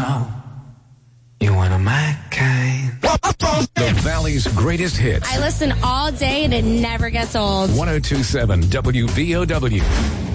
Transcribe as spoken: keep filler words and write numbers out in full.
know you're one of my kind. The Valley's greatest hits. I listen all day and it never gets old. one oh two point seven W V O W.